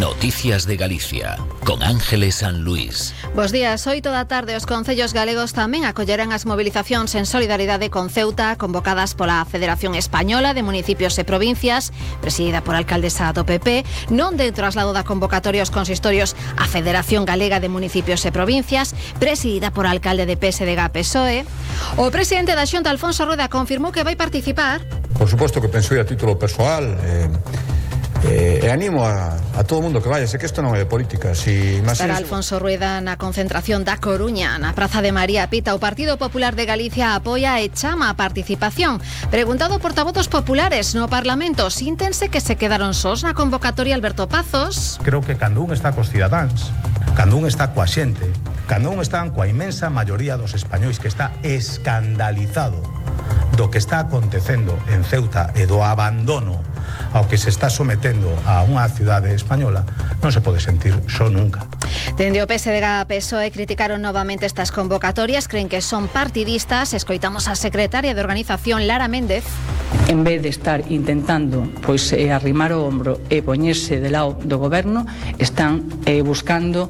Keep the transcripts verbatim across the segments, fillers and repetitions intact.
Noticias de Galicia, con Ángeles San Luis. Bos días, hoy toda tarde os concellos galegos tamén acollerán as mobilizacións en solidaridade con Ceuta convocadas pola Federación Española de Municipios e Provincias, presidida por a alcaldesa do P P, non de traslado da convocatoria aos consistorios a Federación Galega de Municipios e Provincias, presidida por a alcalde de P S D G P S O E. O presidente da Xunta, Alfonso Rueda, confirmou que vai participar. Por suposto que pensou a título persoal, eh... E eh, animo a, a todo o mundo que vaya. Sei que isto non é de política. Si Estará es... Alfonso Rueda na concentración da Coruña, na Praza de María Pita. O Partido Popular de Galicia apoia e chama a participación. Preguntado por portavotos populares no Parlamento, síntense que se quedaron sós na convocatoria Alberto Pazos. Creo que cando un está cos cidadáns, cando un está coa xente, cando un está coa inmensa maioría dos españois que está escandalizado do que está acontecendo en Ceuta e do abandono ao que se está sometendo a unha cidade española, non se pode sentir só nunca. Dende o P S D G P S O E criticaron novamente estas convocatorias, creen que son partidistas. Escoitamos a secretaria de Organización, Lara Méndez. En vez de estar intentando pois eh, arrimar o hombro e poñerse de lado do goberno, están eh, buscando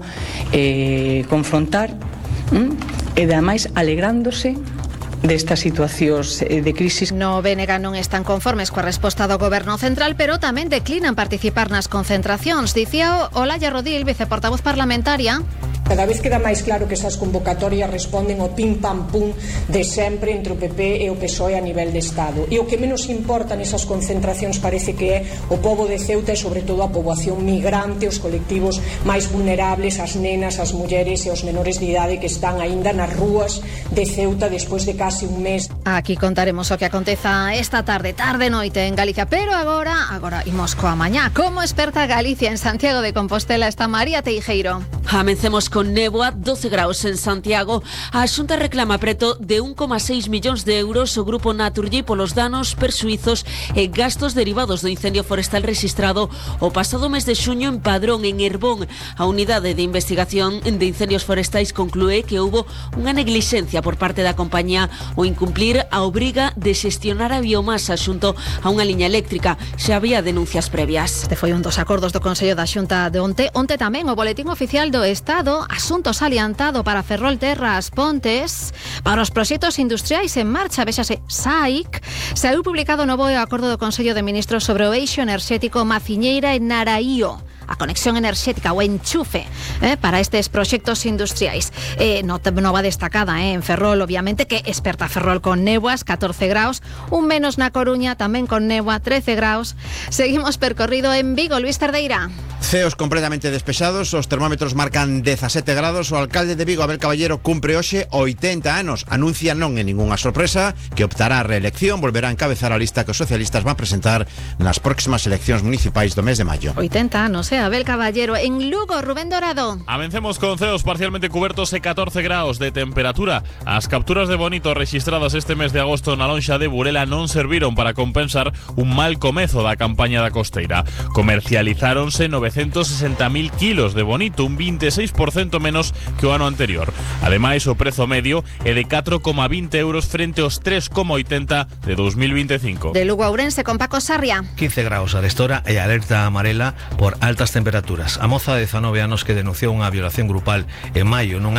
eh, confrontar hm? e ademais alegrándose destas situacións de crisis. No B N G non están conformes coa resposta do Goberno Central, pero tamén declinan participar nas concentracións. Dicía Olalla Rodil, viceportavoz parlamentaria. Cada vez queda máis claro que esas convocatorias responden ao pim-pam-pum de sempre entre o P P e o P S O E a nivel de Estado. E o que menos importa nesas concentracións parece que é o pobo de Ceuta e sobre todo a poboación migrante, os colectivos máis vulnerables, as nenas, as mulleres e os menores de idade que están aínda nas rúas de Ceuta despois de case un mes. Aquí contaremos o que aconteza esta tarde, tarde noite en Galicia, pero agora, agora imos coa mañá. Como experta Galicia en Santiago de Compostela está María Teijeiro. Amencemos con néboa, doce graus en Santiago. A Xunta reclama preto de un coma seis millóns de euros o Grupo Naturgy polos danos persuizos e gastos derivados do incendio forestal rexistrado o pasado mes de xuño en Padrón, en Herbón. A Unidade de Investigación de Incendios Forestais conclúe que houbo unha neglixencia por parte da compañía o incumplir a obriga de xestionar a biomasa xunto a unha liña eléctrica. Xa había denuncias previas. Este foi un dos acordos do Consello da Xunta de onte. Onte tamén o Boletín Oficial do Estado, asunto salientado para Ferrolterra As Pontes, para os proxectos industriais en marcha, vexase S A I C. Saiu publicado novo acordo do Consello de Ministros sobre o eixo enerxético Maciñeira e Naraío, a conexión enerxética, o enchufe eh, para estes proxectos industriais. Eh, nova destacada eh, en Ferrol, obviamente, que experta Ferrol con néboas, catorce graus, un menos na Coruña, tamén con néboa, trece graus. Seguimos percorrido en Vigo, Luis Cerdeira. Ceos completamente despexados, os termómetros marcan dezasete grados. O alcalde de Vigo, Abel Caballero, cumpre hoxe oitenta anos. Anuncia non é ningunha sorpresa que optará a reelección, volverá a encabezar a lista que os socialistas van presentar nas próximas eleccións municipais do mes de maio. oitenta anos, eh, Abel Caballero. En Lugo, Rubén Dorado. Avencemos con ceos parcialmente cubertos e catorce graus de temperatura. As capturas de bonito registradas este mes de agosto na lonxa de Burela non serviron para compensar un mal comezo da campaña da costeira. Comercializáronse novecientos sesenta mil kilos de bonito, un veintiséis por ciento menos que o ano anterior. Ademais, o prezo medio é de catro coma vinte euros frente aos tres coma oitenta de dos mil veinticinco. De Lugo a Ourense con Paco Sarria. quince graus a destora e alerta amarela por altas temperaturas. A moza de dezanove anos que denunciou unha violación grupal en maio nunha